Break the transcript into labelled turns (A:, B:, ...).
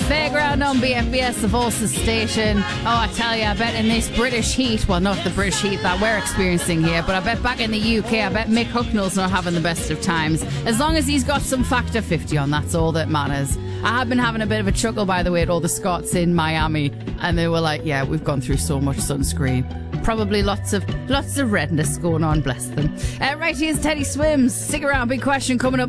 A: Fairground on BFBS, the Volsys station. Oh, I tell you, I bet in this British heat, well, not the British heat that we're experiencing here, but I bet back in the UK, I bet Mick Hucknall's not having the best of times. As long as he's got some factor 50 on, that's all that matters. I have been having a bit of a chuckle, by the way, at all the Scots in Miami, and they were like, yeah, we've gone through so much sunscreen. Probably lots of redness going on, bless them. Right, here's Teddy Swims. Stick around, big question coming up.